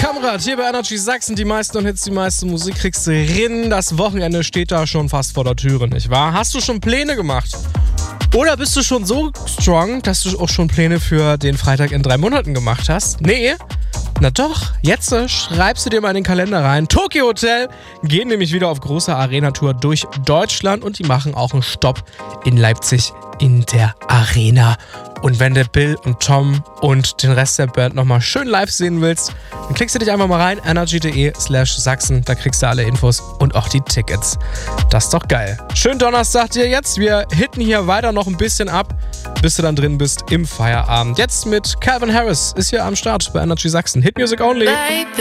Kamrat, hier bei Energy Sachsen, die meisten Hits, die meiste Musik kriegst du rin. Das Wochenende steht da schon fast vor der Türe, nicht wahr? Hast du schon Pläne gemacht? Oder bist du schon so strong, dass du auch schon Pläne für den Freitag in 3 Monaten gemacht hast? Nee? Na doch, jetzt schreibst du dir mal in den Kalender rein. Tokyo Hotel gehen nämlich wieder auf große Arena-Tour durch Deutschland und die machen auch einen Stopp in Leipzig in der Arena. Und wenn du Bill und Tom und den Rest der Band nochmal schön live sehen willst, dann klickst du dich einfach mal rein, energy.de/Sachsen, da kriegst du alle Infos und auch die Tickets. Das ist doch geil. Schönen Donnerstag dir jetzt, wir hitten hier weiter noch ein bisschen ab, bis du dann drin bist im Feierabend. Jetzt mit Calvin Harris, ist hier am Start bei Energy Sachsen. Hit Music Only.